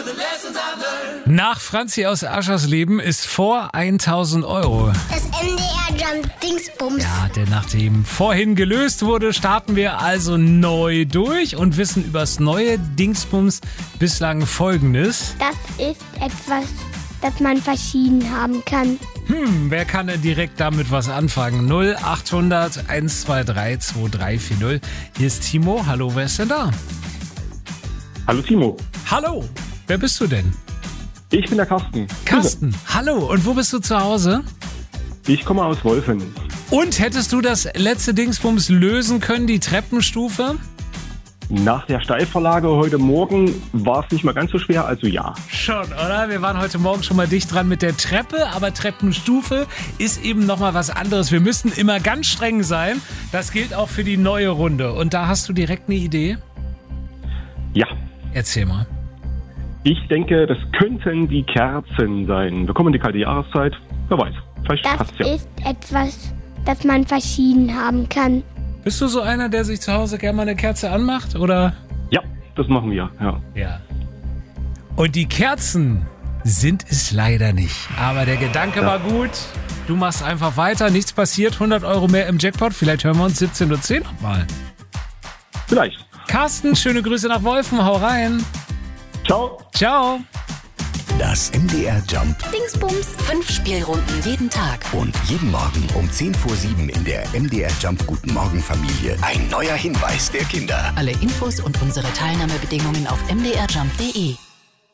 Nach Franzi aus Aschersleben ist vor 1.000 Euro. Das MDR Jump Dingsbums. Ja, denn nachdem vorhin gelöst wurde, starten wir also neu durch und wissen übers neue Dingsbums bislang Folgendes. Das ist etwas, das man verschieden haben kann. Wer kann denn direkt damit was anfangen? 0800 123 2340. Hier ist Timo. Hallo, wer ist denn da? Hallo Timo. Hallo, wer bist du denn? Ich bin der Carsten. Carsten, hallo. Und wo bist du zu Hause? Ich komme aus Wolfen. Und hättest du das letzte Dingsbums lösen können, die Treppenstufe? Nach der Steilvorlage heute Morgen war es nicht mal ganz so schwer, also ja. Schon, oder? Wir waren heute Morgen schon mal dicht dran mit der Treppe, aber Treppenstufe ist eben nochmal was anderes. Wir müssen immer ganz streng sein. Das gilt auch für die neue Runde. Und da hast du direkt eine Idee? Ja. Erzähl mal. Ich denke, das könnten die Kerzen sein. Wir kommen in die kalte Jahreszeit. Wer weiß, vielleicht Das passt's ja. ist etwas, das man verschieden haben kann. Bist du so einer, der sich zu Hause gerne mal eine Kerze anmacht, oder? Ja, das machen wir, ja. Ja. Und die Kerzen sind es leider nicht. Aber der Gedanke war gut. Du machst einfach weiter, nichts passiert. 100 Euro mehr im Jackpot. Vielleicht hören wir uns 17.10 Uhr nochmal. Vielleicht. Carsten, schöne Grüße nach Wolfen. Hau rein. Ciao. Ciao. Das MDR Jump Dingsbums. 5 Spielrunden jeden Tag. und jeden Morgen um 10:07 in der MDR Jump Guten Morgen Familie ein neuer Hinweis der Kinder. Alle Infos und unsere Teilnahmebedingungen auf mdrjump.de.